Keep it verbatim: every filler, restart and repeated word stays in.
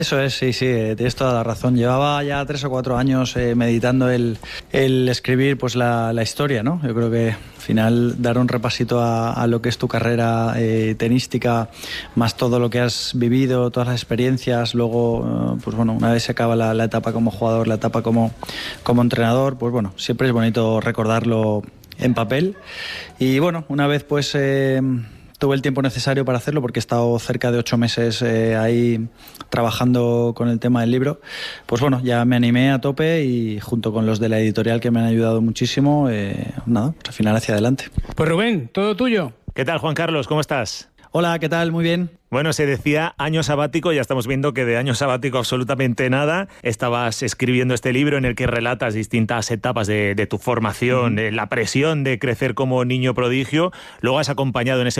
Eso es, sí, sí, tienes toda la razón. Llevaba ya tres o cuatro años eh, meditando el, el escribir pues la, la historia, ¿no? Yo creo que al final dar un repasito a, a lo que es tu carrera eh, tenística, más todo lo que has vivido, todas las experiencias, luego, eh, pues bueno, una vez se acaba la, la etapa como jugador, la etapa como, como entrenador, pues bueno, siempre es bonito recordarlo en papel. Y bueno, una vez pues... Eh, tuve el tiempo necesario para hacerlo porque he estado cerca de ocho meses eh, ahí trabajando con el tema del libro. Pues bueno, ya me animé a tope y junto con los de la editorial que me han ayudado muchísimo, eh, nada, pues al final hacia adelante. Pues Rubén, todo tuyo. ¿Qué tal, Juan Carlos? ¿Cómo estás? Hola, ¿qué tal? Muy bien. Bueno, se decía año sabático, ya estamos viendo que de año sabático absolutamente nada. Estabas escribiendo este libro en el que relatas distintas etapas de, de tu formación, uh-huh. la presión de crecer como niño prodigio. Luego has acompañado en ese